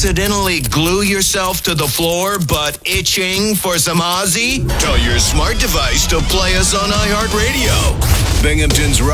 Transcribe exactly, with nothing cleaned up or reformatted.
accidentally glue yourself to the floor but itching for some Ozzy? Tell your smart device to play us on iHeartRadio. Binghamton's